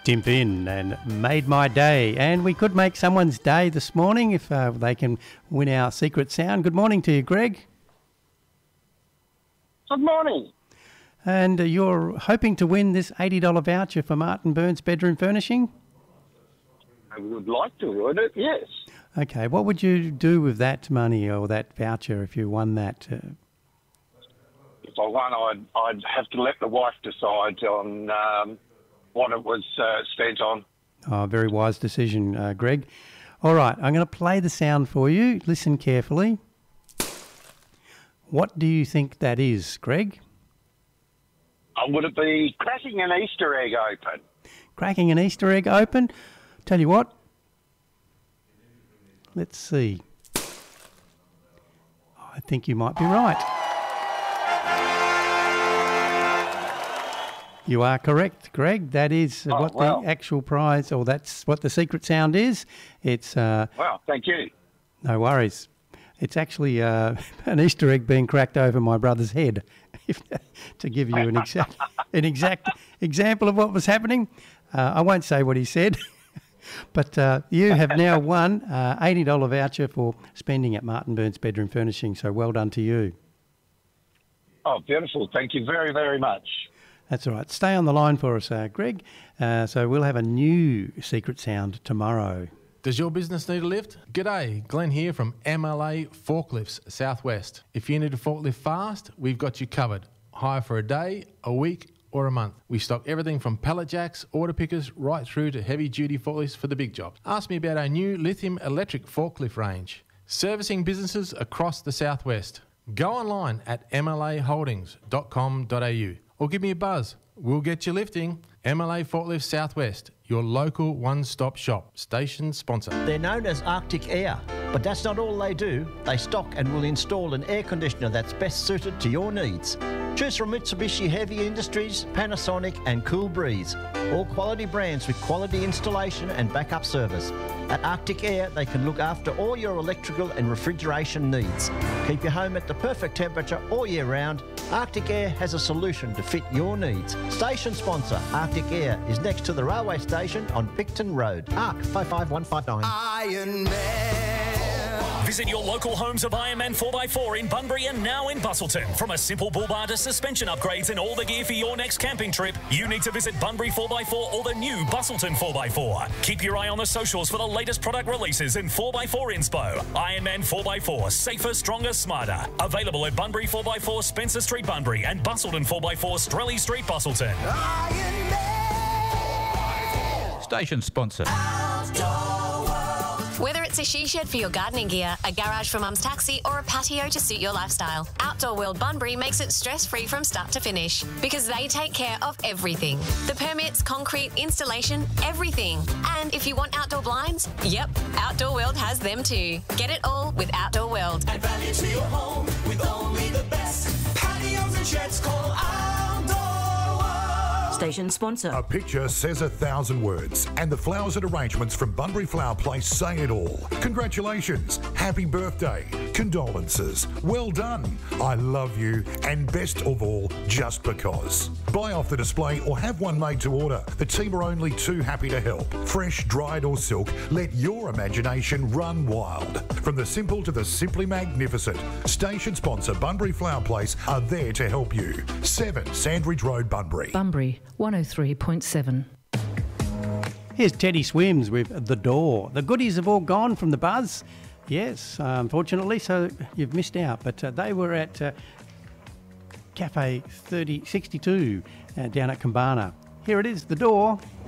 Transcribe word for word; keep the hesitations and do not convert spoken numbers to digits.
Tim Finn and Made My Day. And we could make someone's day this morning if uh, they can win our secret sound. Good morning to you, Greg. Good morning. And uh, you're hoping to win this eighty dollars voucher for Martin Burns Bedroom Furnishing? I would like to win it, yes. Okay, what would you do with that money or that voucher if you won that? Uh, If I won, I'd, I'd have to let the wife decide on um, what it was uh, spent on. Oh, very wise decision, uh, Greg. All right, I'm going to play the sound for you. Listen carefully. What do you think that is, Greg? Uh, would it be cracking an Easter egg open? Cracking an Easter egg open? Tell you what. Let's see. I think you might be right. You are correct, Greg. That is Oh, what wow. the actual prize, or that's what the secret sound is. It's uh, Well, thank you. no worries. It's actually uh, an Easter egg being cracked over my brother's head. To give you an exact, an exact example of what was happening, uh, I won't say what he said, but uh, you have now won uh, eighty dollars voucher for spending at Martin Burns Bedroom Furnishing. So well done to you. Oh, beautiful. Thank you very, very much. That's all right. Stay on the line for us, uh, Greg. Uh, so we'll have a new secret sound tomorrow. Does your business need a lift? G'day, Glenn here from M L A Forklifts Southwest. If you need a forklift fast, we've got you covered. Hire for a day, a week or a month. We stock everything from pallet jacks, order pickers, right through to heavy duty forklifts for the big jobs. Ask me about our new lithium electric forklift range. Servicing businesses across the Southwest. Go online at m l a holdings dot com dot a u or give me a buzz. We'll get you lifting. M L A Forklifts Southwest, your local one-stop shop. Station sponsor. They're known as Arctic Air, but that's not all they do. They stock and will install an air conditioner that's best suited to your needs. Choose from Mitsubishi Heavy Industries, Panasonic and Cool Breeze. All quality brands with quality installation and backup service. At Arctic Air, they can look after all your electrical and refrigeration needs. Keep your home at the perfect temperature all year round. Arctic Air has a solution to fit your needs. Station sponsor, Arctic Air, is next to the railway station on Picton Road. A R C five five one five nine. Iron Man. Visit your local homes of Iron Man four by four in Bunbury and now in Busselton. From a simple bull bar to suspension upgrades and all the gear for your next camping trip, you need to visit Bunbury four by four or the new Busselton four by four. Keep your eye on the socials for the latest product releases in four by four inspo. Iron Man four by four, safer, stronger, smarter. Available at Bunbury four by four, Spencer Street, Bunbury, and Busselton four by four, Strelly Street, Busselton. Iron Man. Station sponsor. Whether it's a she shed for your gardening gear, a garage for mum's taxi, or a patio to suit your lifestyle, Outdoor World Bunbury makes it stress-free from start to finish because they take care of everything. The permits, concrete, installation, everything. And if you want outdoor blinds, yep, Outdoor World has them too. Get it all with Outdoor World. Add value to your home with only the best. Patios and sheds, call Outdoor World. Station sponsor. A picture says a thousand words, and the flowers and arrangements from Bunbury Flower Place say it all. Congratulations, happy birthday, condolences, well done, I love you, and best of all, just because. Buy off the display or have one made to order. The team are only too happy to help. Fresh, dried or silk, let your imagination run wild. From the simple to the simply magnificent, station sponsor Bunbury Flower Place are there to help you. seven Sandridge Road, Bunbury. Bunbury, one oh three point seven. Here's Teddy Swims with The Door. The goodies have all gone from the buzz. Yes, uh, unfortunately, so you've missed out. But uh, they were at uh, Cafe thirty sixty-two uh, down at Kambana. Here it is, The Door.